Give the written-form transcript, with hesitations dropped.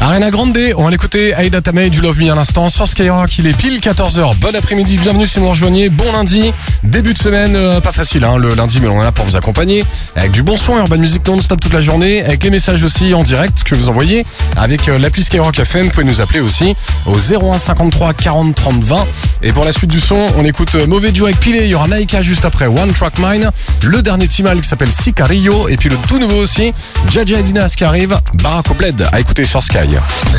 Ariana Grande, on va l'écouter. Aida Tamay, du Love Me à l'instant sur Skyrock. Il est pile 14h. Bon après-midi, bienvenue si vous nous rejoignez. Bon lundi, début de semaine, pas facile le lundi, mais on est là pour vous accompagner avec du bon son et urban music non-stop toute la journée, avec les messages aussi en direct que vous envoyez avec l'appli Skyrock FM. Vous pouvez nous appeler aussi au 01 53 40 30 20. Et pour la suite du son, on écoute Mauvais Joe avec Pilé. Il y aura Naika juste après, One Track Mine, le dernier Timal qui s'appelle Sicario, et puis le tout nouveau aussi, Jaja et Dinas qui arrive, Barack Bled, à écouter sur Sky.